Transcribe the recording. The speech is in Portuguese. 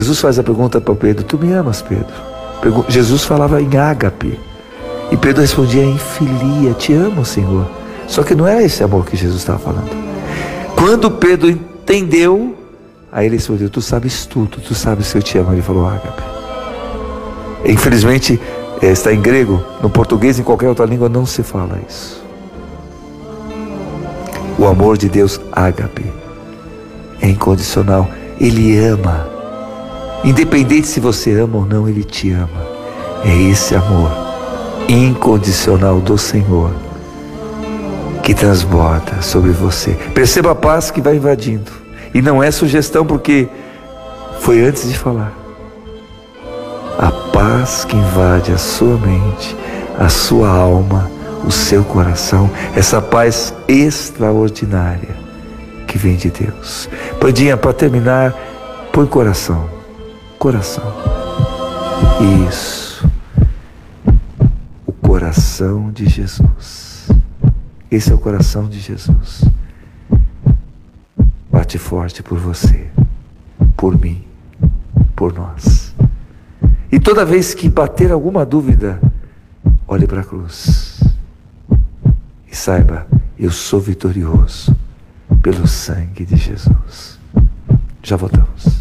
Jesus faz a pergunta para Pedro: tu me amas, Pedro? Jesus falava em ágape. E Pedro respondia em filia: te amo, Senhor. Só que não era esse amor que Jesus estava falando. Quando Pedro entendeu, aí ele respondeu: tu sabes tudo, tu sabes que eu te amo. Ele falou ágape. Infelizmente, está em grego. No português, em qualquer outra língua, não se fala isso. O amor de Deus, ágape, é incondicional. Ele ama. Independente se você ama ou não, Ele te ama. É esse amor incondicional do Senhor que transborda sobre você. Perceba a paz que vai invadindo. E não é sugestão, porque foi antes de falar. A paz que invade a sua mente, a sua alma, o seu coração. Essa paz extraordinária que vem de Deus. Pandinha, para terminar, põe coração. Coração. Isso. O coração de Jesus. Esse é o coração de Jesus. Bate forte por você, por mim, por nós. E toda vez que bater alguma dúvida, olhe para a cruz. E saiba, eu sou vitorioso pelo sangue de Jesus. Já voltamos.